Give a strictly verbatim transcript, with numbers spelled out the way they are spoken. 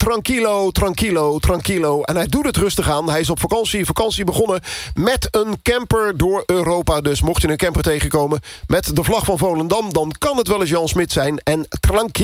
tranquilo, tranquilo, tranquilo. En hij doet het rustig aan. Hij is op vakantie. Vakantie begonnen met een camper door Europa. Dus mocht je een camper tegenkomen met de vlag van Volendam, dan kan het wel eens Jan Smit zijn. En tranquilo.